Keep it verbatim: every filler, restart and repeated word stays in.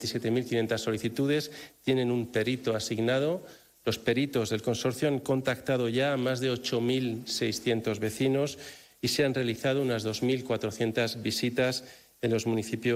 diecisiete mil quinientas solicitudes, tienen un perito asignado. Los peritos del consorcio han contactado ya a más de ocho mil seiscientos vecinos y se han realizado unas dos mil cuatrocientas visitas en los municipios